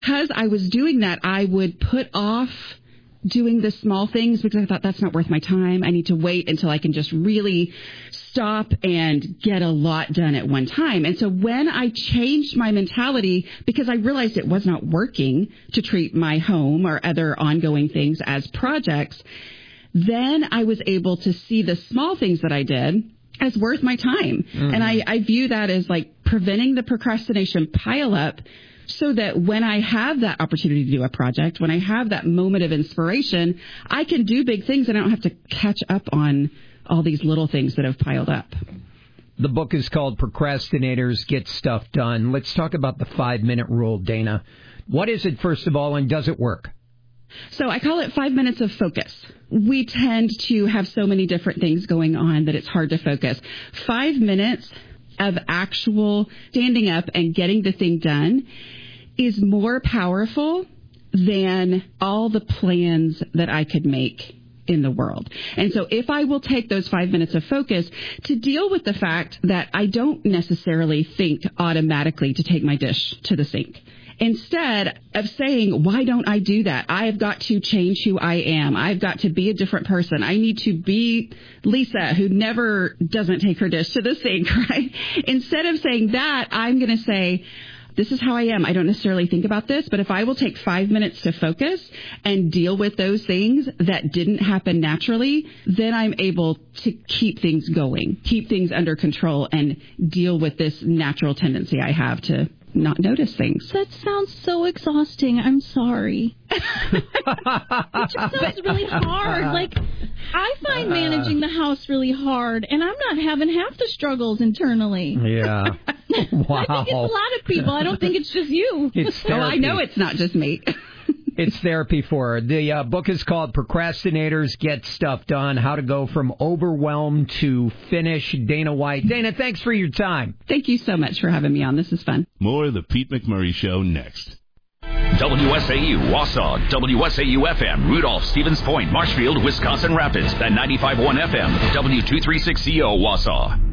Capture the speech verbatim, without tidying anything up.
because I was doing that, I would put off doing the small things because I thought that's not worth my time. I need to wait until I can just really stop and get a lot done at one time. And so when I changed my mentality, because I realized it was not working to treat my home or other ongoing things as projects, then I was able to see the small things that I did as worth my time. Mm-hmm. And I, I view that as like preventing the procrastination pile up, so that when I have that opportunity to do a project, when I have that moment of inspiration, I can do big things and I don't have to catch up on all these little things that have piled up. The book is called Procrastinators Get Stuff Done. Let's talk about the five-minute rule, Dana. What is it, first of all, and does it work? So I call it five minutes of focus. We tend to have so many different things going on that it's hard to focus. Five minutes of actual standing up and getting the thing done is more powerful than all the plans that I could make in the world. And so if I will take those five minutes of focus to deal with the fact that I don't necessarily think automatically to take my dish to the sink, instead of saying, why don't I do that? I've got to change who I am. I've got to be a different person. I need to be Lisa, who never doesn't take her dish to the sink, right? Instead of saying that, I'm going to say, this is how I am. I don't necessarily think about this, but if I will take five minutes to focus and deal with those things that didn't happen naturally, then I'm able to keep things going, keep things under control, and deal with this natural tendency I have to not notice things. That sounds so exhausting. I'm sorry. It just sounds really hard. Like, I find managing the house really hard, and I'm not having half the struggles internally. Yeah. Wow. I think it's a lot of people. I don't think it's just you. It's well, I know it's not just me. It's therapy for her. The uh, book is called Procrastinators Get Stuff Done, How to Go From Overwhelmed to Finish. Dana White. Dana, thanks for your time. Thank you so much for having me on. This is fun. More of the Pete McMurray Show next. W S A U, Wausau, W S A U F M, Rudolph, Stevens Point, Marshfield, Wisconsin Rapids, and ninety-five point one F M, W two thirty-six C O, Wausau.